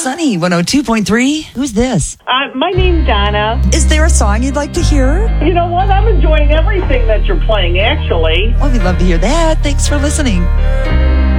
Sunny 102.3. Who's this? My name's Donna. Is there a song you'd like to hear? You know what? I'm enjoying everything that you're playing, actually. Well, we'd love to hear that. Thanks for listening.